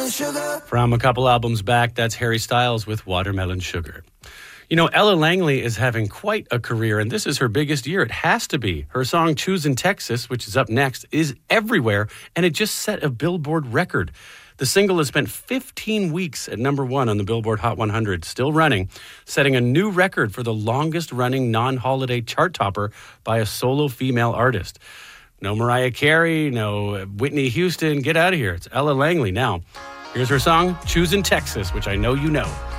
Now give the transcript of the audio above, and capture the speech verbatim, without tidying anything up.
sugar. From a couple albums back, that's Harry Styles with Watermelon Sugar. You know, Ella Langley is having quite a career, and this is her biggest year. It has to be. Her song Choosin' Texas, which is up next, is everywhere, and it just set a Billboard record. The single has spent fifteen weeks at number one on the Billboard Hot one hundred, still running, setting a new record for the longest-running non-holiday chart topper by a solo female artist. No Mariah Carey, no Whitney Houston. Get out of here. It's Ella Langley now. Here's her song, Choosin' Texas, which I know you know.